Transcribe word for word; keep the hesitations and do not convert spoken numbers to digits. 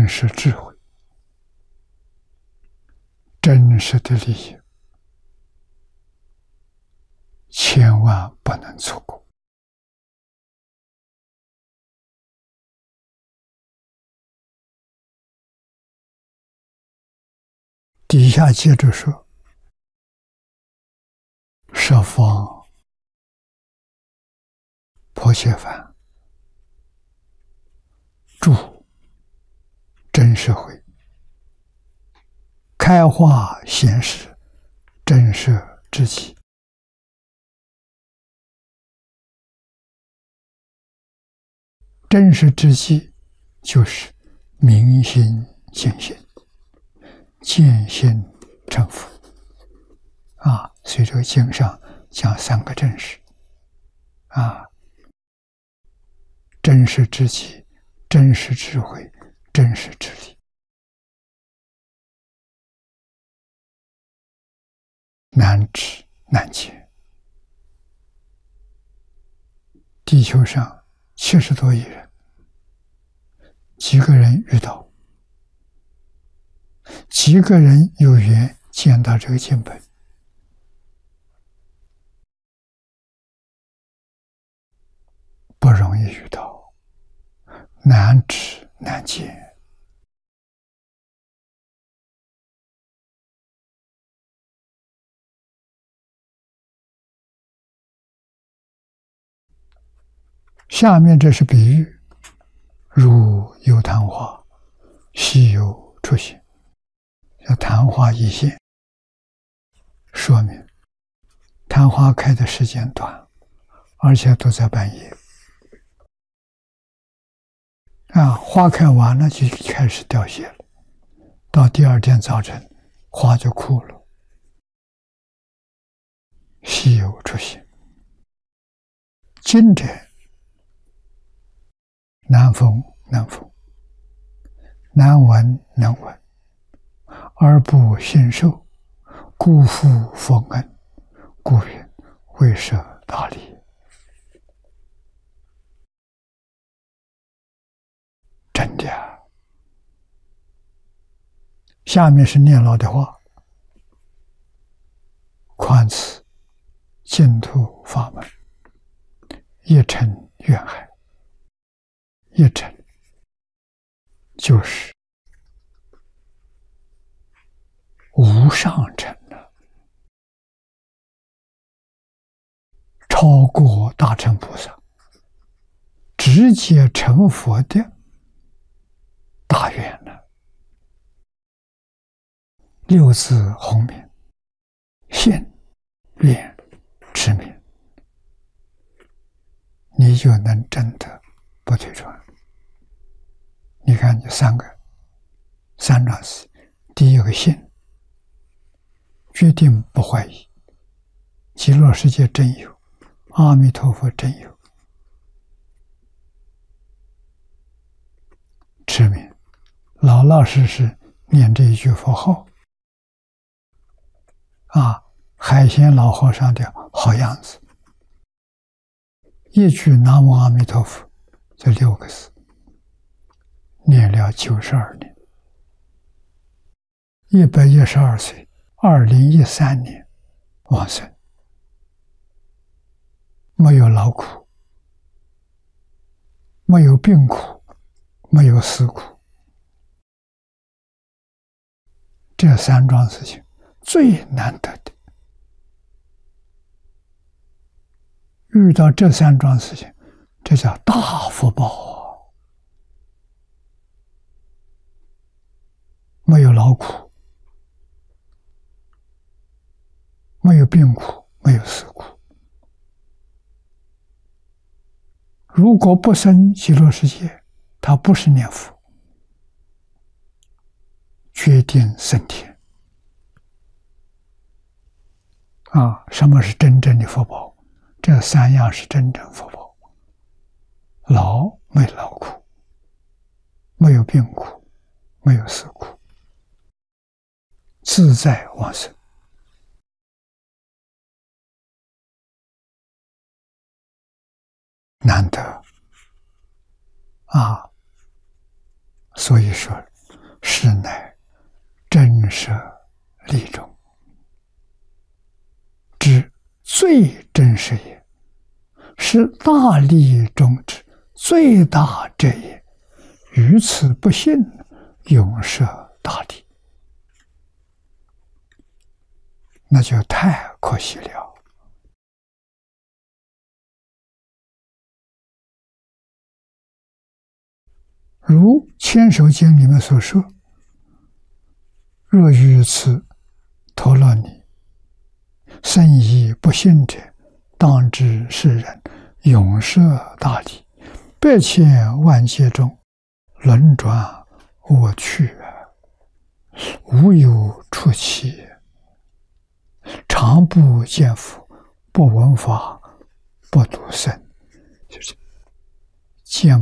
真实智慧，真实的利益，千万不能错过。底下接着说：十方婆伽梵，住真实慧，开化显示真实之机。真实之机就是明心见性，见性成佛啊。所以这个经上讲三个真实啊：真实之机、真实智慧、真实之理。难知难见，地球上七十多亿人，几个人遇到，几个人有缘见到这个经本，不容易遇到，难知难见。下面这是比喻，如有昙花，稀有出现。叫昙花一现，说明昙花开的时间短，而且都在半夜。啊，花开完了就开始凋谢了，到第二天早晨，花就枯了。稀有出现，今者难逢难逢，难闻难闻，而不信受，故复逢恩，故云会舍大利。真的啊！下面是念老的话：宽慈净土法门，一尘愿海。一尘就是无上尘了，超过大乘菩萨，直接成佛的大愿了。六字洪名，信愿持名，你就能证得不退转。你看，有三个三桩事：第一个信，决定不怀疑，极乐世界真有，阿弥陀佛真有。持名，老老实实念这一句佛号啊，海鲜老和尚的好样子，一句南无阿弥陀佛，这六个字念了九十二年，一百一十二岁，二零一三年往生，没有劳苦，没有病苦，没有死苦。这三桩事情最难得的，遇到这三桩事情，这叫大福报啊！没有劳苦，没有病苦，没有死苦。如果不生极乐世界，他不是念佛，决定升天。啊，什么是真正的福报？这三样是真正福报：劳没劳苦，没有病苦，没有死苦，自在往生。难得啊！所以说是乃真实利中之最真实也，是大利中之最大者也。于此不信，永摄大利，那就太可惜了。如《千手经》里面所说：“若于此陀罗尼深疑不信者，当知是人永摄大利，百千万劫中轮转我去，无有出期，常不见佛，不闻法，不读僧。”就是见